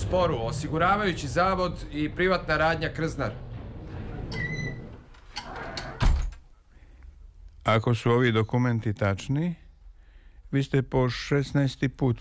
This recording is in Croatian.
sporu, osiguravajući zavod i privatna radnja Krznar. Ako su ovi dokumenti tačni, vi ste po 16. put